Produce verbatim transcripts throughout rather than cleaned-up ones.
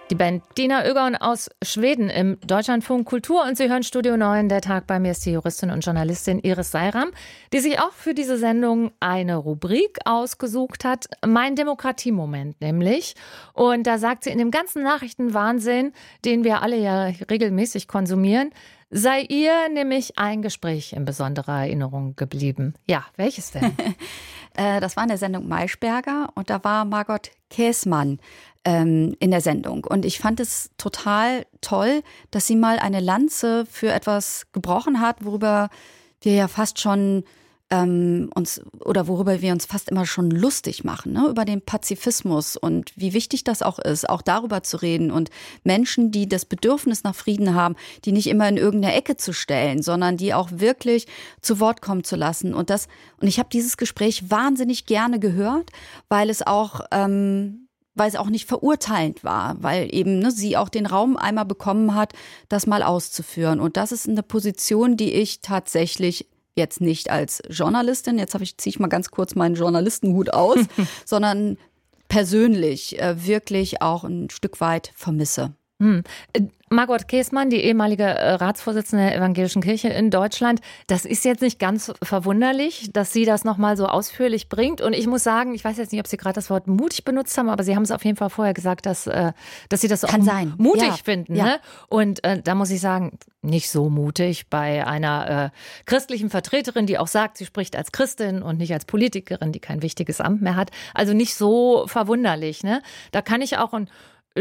Die Band Dina Ögon aus Schweden im Deutschlandfunk Kultur und Sie hören Studio neun. Der Tag bei mir ist die Juristin und Journalistin Iris Seiram, die sich auch für diese Sendung eine Rubrik ausgesucht hat, Mein Demokratiemoment nämlich. Und da sagt sie, in dem ganzen Nachrichtenwahnsinn, den wir alle ja regelmäßig konsumieren, sei ihr nämlich ein Gespräch in besonderer Erinnerung geblieben. Ja, welches denn? Das war in der Sendung Maischberger und da war Margot Käßmann ähm, in der Sendung. Und ich fand es total toll, dass sie mal eine Lanze für etwas gebrochen hat, worüber wir ja fast schon ähm, uns oder worüber wir uns fast immer schon lustig machen, ne? Über den Pazifismus und wie wichtig das auch ist, auch darüber zu reden und Menschen, die das Bedürfnis nach Frieden haben, die nicht immer in irgendeine Ecke zu stellen, sondern die auch wirklich zu Wort kommen zu lassen. Und das und ich habe dieses Gespräch wahnsinnig gerne gehört, weil es auch ähm, weil es auch nicht verurteilend war, weil eben ne, sie auch den Raum einmal bekommen hat, das mal auszuführen. Und das ist eine Position, die ich tatsächlich jetzt nicht als Journalistin, jetzt habe ich ziehe ich mal ganz kurz meinen Journalistenhut aus, sondern persönlich äh, wirklich auch ein Stück weit vermisse. Hm. Margot Käßmann, die ehemalige Ratsvorsitzende der Evangelischen Kirche in Deutschland, das ist jetzt nicht ganz verwunderlich, dass sie das nochmal so ausführlich bringt. Und ich muss sagen, ich weiß jetzt nicht, ob Sie gerade das Wort mutig benutzt haben, aber Sie haben es auf jeden Fall vorher gesagt, dass, dass Sie das Kann auch sein. mutig Ja. finden. Ja. Ne? Und äh, da muss ich sagen, nicht so mutig bei einer äh, christlichen Vertreterin, die auch sagt, sie spricht als Christin und nicht als Politikerin, die kein wichtiges Amt mehr hat. Also nicht so verwunderlich. Ne? Da kann ich auch ein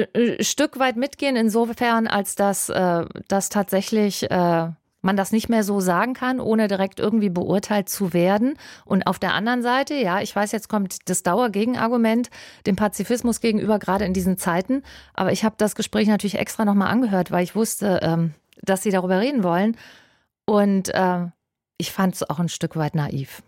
Stück weit mitgehen, insofern, als dass, äh, dass tatsächlich äh, man das nicht mehr so sagen kann, ohne direkt irgendwie beurteilt zu werden. Und auf der anderen Seite, ja, ich weiß, jetzt kommt das Dauergegenargument dem Pazifismus gegenüber, gerade in diesen Zeiten. Aber ich habe das Gespräch natürlich extra nochmal angehört, weil ich wusste, ähm, dass Sie darüber reden wollen. Und äh, ich fand es auch ein Stück weit naiv.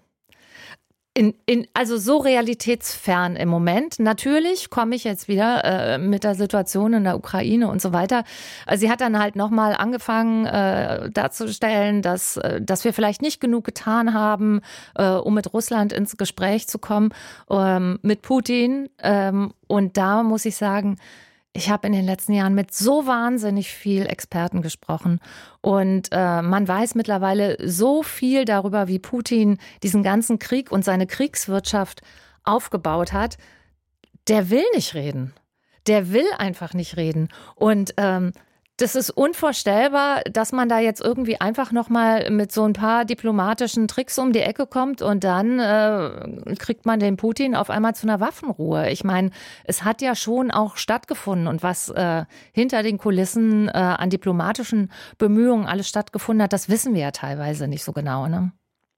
In, in, also so realitätsfern im Moment. Natürlich komme ich jetzt wieder äh, mit der Situation in der Ukraine und so weiter. Also sie hat dann halt nochmal angefangen äh, darzustellen, dass, äh, dass wir vielleicht nicht genug getan haben, äh, um mit Russland ins Gespräch zu kommen, ähm, mit Putin. Ähm, und da muss ich sagen, ich habe in den letzten Jahren mit so wahnsinnig viel Experten gesprochen und äh, man weiß mittlerweile so viel darüber, wie Putin diesen ganzen Krieg und seine Kriegswirtschaft aufgebaut hat. Der will nicht reden. Der will einfach nicht reden. Und ähm, das ist unvorstellbar, dass man da jetzt irgendwie einfach nochmal mit so ein paar diplomatischen Tricks um die Ecke kommt und dann äh, kriegt man den Putin auf einmal zu einer Waffenruhe. Ich meine, es hat ja schon auch stattgefunden und was äh, hinter den Kulissen äh, an diplomatischen Bemühungen alles stattgefunden hat, das wissen wir ja teilweise nicht so genau, ne?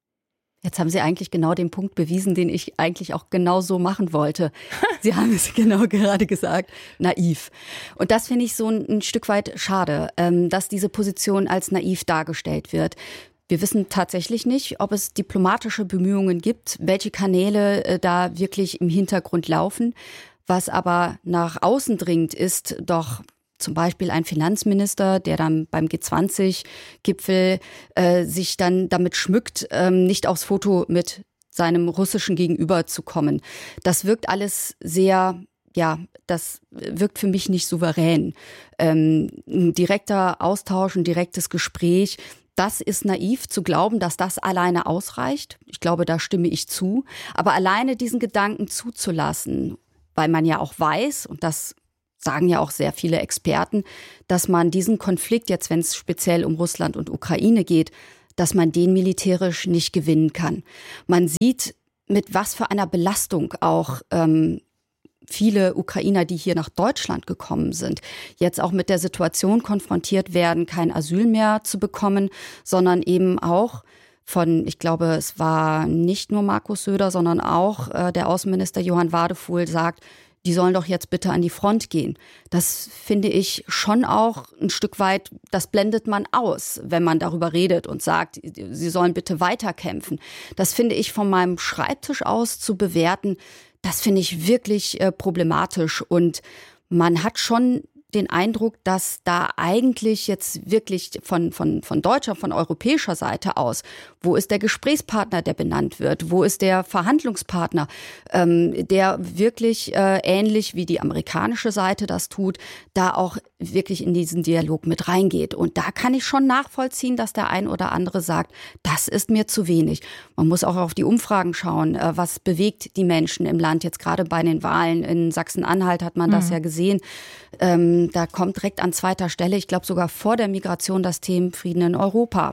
Jetzt haben Sie eigentlich genau den Punkt bewiesen, den ich eigentlich auch genau so machen wollte. Sie haben es genau gerade gesagt, naiv. Und das finde ich so ein, ein Stück weit schade, ähm, dass diese Position als naiv dargestellt wird. Wir wissen tatsächlich nicht, ob es diplomatische Bemühungen gibt, welche Kanäle äh, da wirklich im Hintergrund laufen. Was aber nach außen dringt, ist doch zum Beispiel ein Finanzminister, der dann beim G zwanzig-Gipfel äh, sich dann damit schmückt, ähm, nicht aufs Foto mit seinem russischen Gegenüber zu kommen. Das wirkt alles sehr, ja, das wirkt für mich nicht souverän. Ähm, ein direkter Austausch, ein direktes Gespräch, das ist naiv zu glauben, dass das alleine ausreicht. Ich glaube, da stimme ich zu. Aber alleine diesen Gedanken zuzulassen, weil man ja auch weiß, und das sagen ja auch sehr viele Experten, dass man diesen Konflikt, jetzt wenn es speziell um Russland und Ukraine geht, dass man den militärisch nicht gewinnen kann. Man sieht, mit was für einer Belastung auch ähm, viele Ukrainer, die hier nach Deutschland gekommen sind, jetzt auch mit der Situation konfrontiert werden, kein Asyl mehr zu bekommen, sondern eben auch von, ich glaube, es war nicht nur Markus Söder, sondern auch äh, der Außenminister Johann Wadefuhl sagt, die sollen doch jetzt bitte an die Front gehen. Das finde ich schon auch ein Stück weit, das blendet man aus, wenn man darüber redet und sagt, sie sollen bitte weiterkämpfen. Das finde ich von meinem Schreibtisch aus zu bewerten, das finde ich wirklich äh, problematisch. Und man hat schon den Eindruck, dass da eigentlich jetzt wirklich von, von, von deutscher, von europäischer Seite aus, wo ist der Gesprächspartner, der benannt wird, wo ist der Verhandlungspartner, ähm, der wirklich äh, ähnlich wie die amerikanische Seite das tut, da auch wirklich in diesen Dialog mit reingeht. Und da kann ich schon nachvollziehen, dass der ein oder andere sagt, das ist mir zu wenig. Man muss auch auf die Umfragen schauen, äh, was bewegt die Menschen im Land. Jetzt gerade bei den Wahlen in Sachsen-Anhalt hat man mhm. das ja gesehen. Ähm, Da kommt direkt an zweiter Stelle, ich glaube sogar vor der Migration, das Thema Frieden in Europa.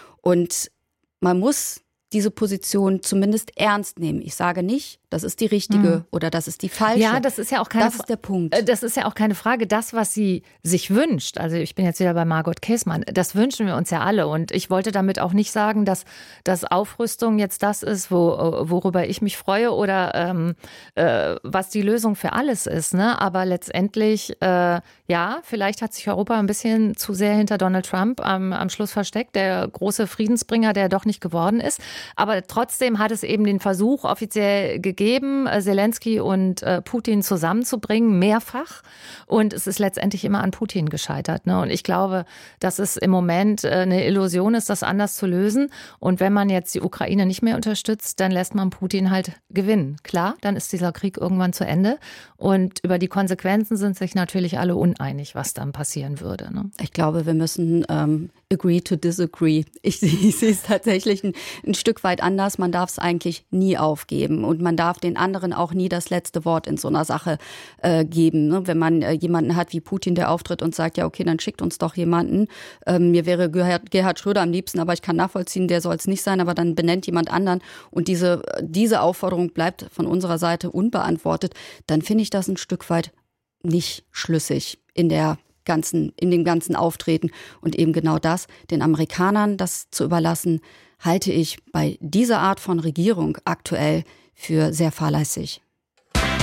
Und man muss diese Position zumindest ernst nehmen. Ich sage nicht, das ist die richtige mhm. oder das ist die falsche. Ja, das ist ja auch keine Das ist der Punkt. Das ist ja auch keine Frage. Das, was sie sich wünscht, also ich bin jetzt wieder bei Margot Käßmann, das wünschen wir uns ja alle. Und ich wollte damit auch nicht sagen, dass, dass Aufrüstung jetzt das ist, wo, worüber ich mich freue oder ähm, äh, was die Lösung für alles ist. Ne? Aber letztendlich, äh, ja, vielleicht hat sich Europa ein bisschen zu sehr hinter Donald Trump am, am Schluss versteckt, der große Friedensbringer, der doch nicht geworden ist. Aber trotzdem hat es eben den Versuch offiziell gegeben, Zelensky und äh, Putin zusammenzubringen, mehrfach. Und es ist letztendlich immer an Putin gescheitert. Ne? Und ich glaube, dass es im Moment äh, eine Illusion ist, das anders zu lösen. Und wenn man jetzt die Ukraine nicht mehr unterstützt, dann lässt man Putin halt gewinnen. Klar, dann ist dieser Krieg irgendwann zu Ende. Und über die Konsequenzen sind sich natürlich alle uneinig, was dann passieren würde. Ne? Ich glaube, wir müssen ähm, agree to disagree. Ich, ich sehe es tatsächlich ein, ein Stück weit anders. Man darf es eigentlich nie aufgeben. Und man darf den anderen auch nie das letzte Wort in so einer Sache äh, geben. Ne? Wenn man äh, jemanden hat wie Putin, der auftritt und sagt, ja okay, dann schickt uns doch jemanden. Ähm, mir wäre Gerhard, Gerhard Schröder am liebsten, aber ich kann nachvollziehen, der soll es nicht sein, aber dann benennt jemand anderen und diese, diese Aufforderung bleibt von unserer Seite unbeantwortet, dann finde ich das ein Stück weit nicht schlüssig in der ganzen, in dem ganzen Auftreten. Und eben genau das, den Amerikanern das zu überlassen, halte ich bei dieser Art von Regierung aktuell für sehr fahrlässig.